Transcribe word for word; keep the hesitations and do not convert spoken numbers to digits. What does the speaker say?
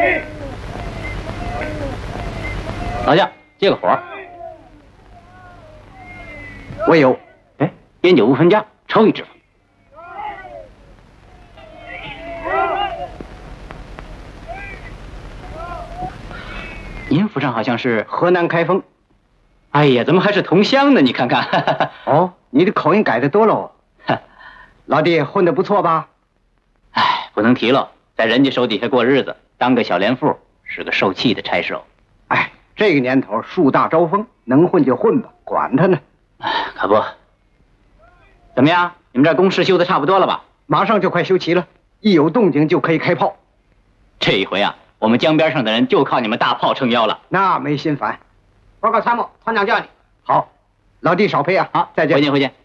老将，借个火。 我有。 哎，烟酒不分家，抽一支。您府上好像是河南开封。 哎呀，怎么还是同乡呢？你看看。 哦，你的口音改得多喽。老弟混得不错吧？ 哎，不能提了，在人家手底下过日子，当个小连副是个受气的差事。 哎，这个年头树大招风，能混就混吧，管他呢。 哎，可不。怎么样？你们这工事修的差不多了吧？ 马上就快修齐了，一有动静就可以开炮。 这一回啊，我们江边上的人就靠你们大炮撑腰了。 那没心烦。 报告参谋，团长叫你。 好，老弟少陪啊。 好， 再见。 回见，回见。